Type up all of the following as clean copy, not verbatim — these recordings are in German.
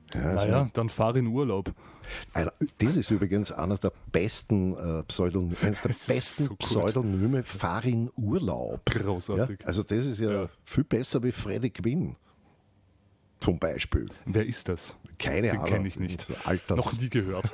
Ja, Naja, dann fahr in Urlaub. das ist übrigens einer der besten Das ist so gut. Pseudonyme, Fahr in Urlaub. Großartig. Ja, also das ist ja viel besser wie Freddy Quinn. Zum Beispiel. Wer ist das? Keine Den Ahnung. kenne ich nicht. So Alters. Noch nie gehört.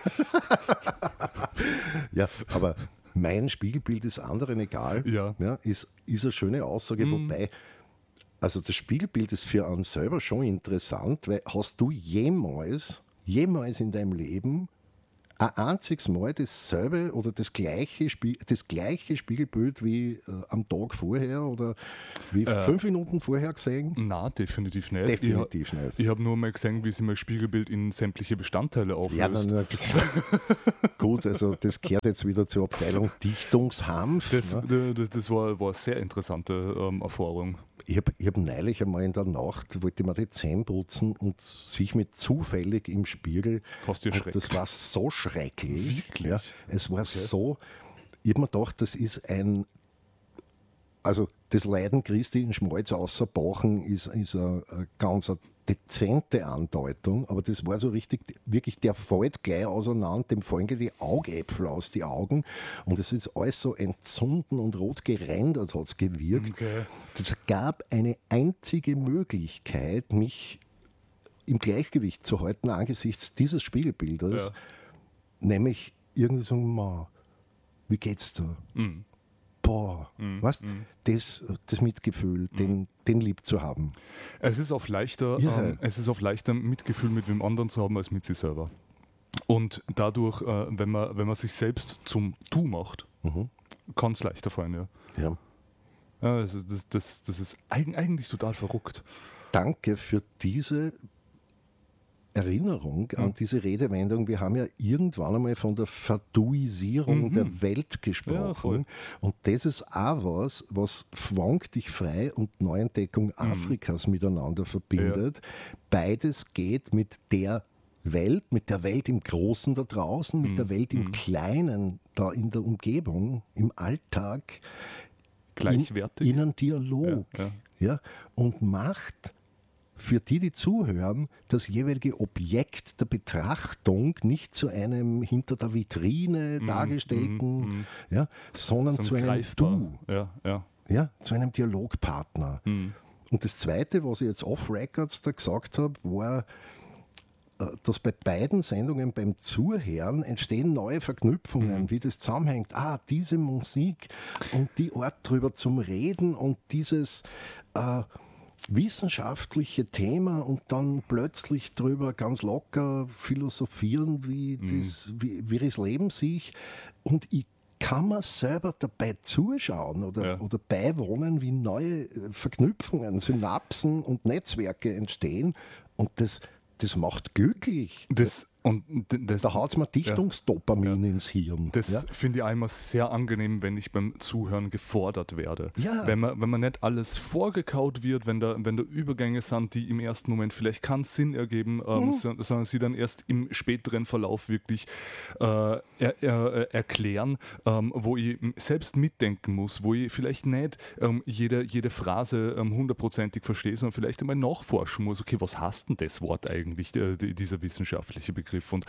Ja, aber mein Spiegelbild ist anderen egal. Ja. Ist eine schöne Aussage, wobei, also das Spiegelbild ist für einen selber schon interessant, weil hast du jemals in deinem Leben ein einziges Mal dasselbe oder das gleiche Spiegelbild wie am Tag vorher oder wie 5 Minuten vorher gesehen? Na, definitiv nicht. Definitiv nicht. Ich habe nur mal gesehen, wie sie mein Spiegelbild in sämtliche Bestandteile auflöst. Ja, gut, also das gehört jetzt wieder zur Abteilung Dichtungshanf. Das Ne? war eine sehr interessante Erfahrung. Ich hab neulich einmal in der Nacht, wollte ich mir die Zähne putzen und sich mit zufällig im Spiegel. Hast du und erschreckt? das war so schrecklich. Wirklich? Ja, es war so, ich habe mir gedacht, das ist also das Leiden Christi in Schmalz außer Bachen ist eine ganz dezente Andeutung, aber das war so richtig, wirklich, der fällt gleich auseinander, dem fallen gleich die Augäpfel aus die Augen und es ist alles so entzünden und rot gerendert hat es gewirkt. Okay. Es gab eine einzige Möglichkeit, mich im Gleichgewicht zu halten angesichts dieses Spiegelbildes, Ja. nämlich irgendwie so, wie geht's da? Boah, weißt, das Mitgefühl, den lieb zu haben. Es ist oft leichter, Irre. Mitgefühl mit wem anderen zu haben als mit sich selber. Und dadurch, wenn man sich selbst zum Du macht, kann es leichter fallen, ja. Ja. Ja, das ist eigentlich total verrückt. Danke für diese Erinnerung an diese Redewendung. Wir haben ja irgendwann einmal von der Verduisierung der Welt Ja, voll. gesprochen. Und das ist auch was Fwank dich frei und Neuentdeckung Afrikas miteinander verbindet. Beides geht mit der Welt im Großen da draußen, mit der Welt im Kleinen, da in der Umgebung, im Alltag, Gleichwertig. in einen Dialog. Ja, und macht für die zuhören, das jeweilige Objekt der Betrachtung nicht zu einem hinter der Vitrine dargestellten, ja, sondern zu einem greifbar. Du, ja, zu einem Dialogpartner. Und das Zweite, was ich jetzt off-Records da gesagt habe, war, dass bei beiden Sendungen beim Zuhören entstehen neue Verknüpfungen, wie das zusammenhängt. Diese Musik und die Art drüber zum Reden und dieses wissenschaftliche Thema und dann plötzlich drüber ganz locker philosophieren, wie das Leben sich. Und ich kann mir selber dabei zuschauen oder beiwohnen, wie neue Verknüpfungen, Synapsen und Netzwerke entstehen. Und das macht glücklich. Da haut es mir Dichtungsdopamin ins Hirn. Das finde ich einmal sehr angenehm, wenn ich beim Zuhören gefordert werde. Ja. Wenn man nicht alles vorgekaut wird, wenn da Übergänge sind, die im ersten Moment vielleicht keinen Sinn ergeben, sondern sie dann erst im späteren Verlauf wirklich erklären, wo ich selbst mitdenken muss, wo ich vielleicht nicht jede Phrase hundertprozentig verstehe, sondern vielleicht einmal nachforschen muss, okay, was heißt denn das Wort eigentlich, dieser wissenschaftliche Begriff? Und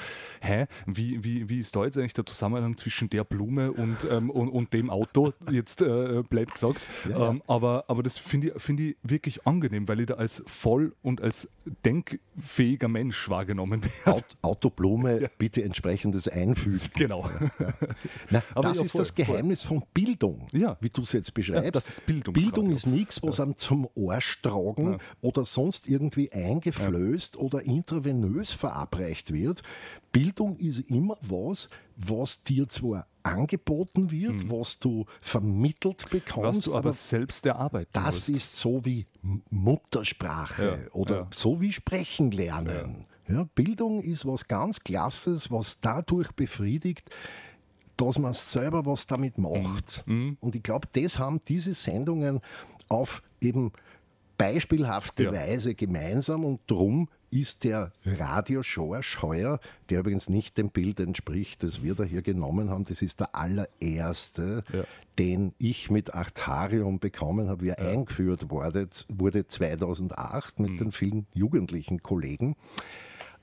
wie ist da jetzt eigentlich der Zusammenhang zwischen der Blume und dem Auto, jetzt blöd gesagt. Ja. Aber das finde ich wirklich angenehm, weil ich da als voll und als denkfähiger Mensch wahrgenommen werde. Autoblume, bitte entsprechendes einfügen. Genau. Na, Aber das ja, ist voll, das Geheimnis von Bildung, Ja. wie du es jetzt beschreibst. Ja, das ist Bildung Bildungsradio. ist nichts, was einem zum Arsch tragen oder sonst irgendwie eingeflößt oder intravenös verabreicht wird. Bildung ist immer was dir zwar angeboten wird, was du vermittelt bekommst, Was du aber selbst erarbeiten das musst. ist so wie Muttersprache oder so wie Sprechen lernen. Ja, Bildung ist was ganz Klasses, was dadurch befriedigt, dass man selber was damit macht. Und ich glaube, das haben diese Sendungen auf eben beispielhafte Weise gemeinsam und drum ist der Radioschorsch heuer, der übrigens nicht dem Bild entspricht, das wir da hier genommen haben, das ist der allererste, den ich mit Artarium bekommen habe, wie er eingeführt wurde 2008 mit den vielen jugendlichen Kollegen.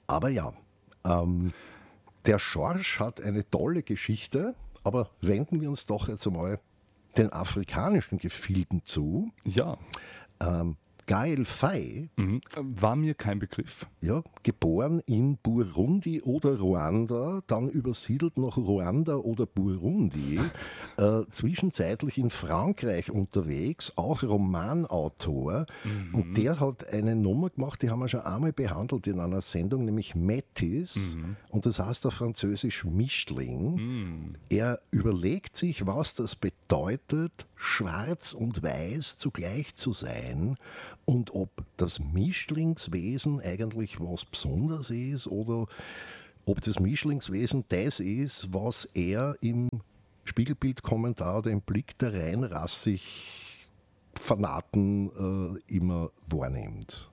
Aber ja, der Schorsch hat eine tolle Geschichte, aber wenden wir uns doch jetzt einmal den afrikanischen Gefilden zu. Ja. Gael Faye, war mir kein Begriff. ja, geboren in Burundi oder Ruanda, dann übersiedelt nach Ruanda oder Burundi, zwischenzeitlich in Frankreich unterwegs, auch Romanautor. Und der hat eine Nummer gemacht, die haben wir schon einmal behandelt in einer Sendung, nämlich Métis. Und das heißt auf Französisch Mischling. Er überlegt sich, was das bedeutet, schwarz und weiß zugleich zu sein und ob das Mischlingswesen eigentlich was Besonderes ist oder ob das Mischlingswesen das ist, was er im Spiegelbildkommentar, den Blick der rein rassig Fanaten immer wahrnimmt.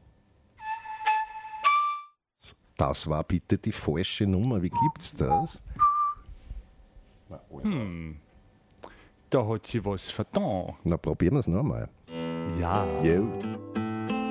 Das war bitte die falsche Nummer. Wie gibt's das? Na, Da hat sie was vertan. Na, probieren wir es nochmal. Ja. Jo.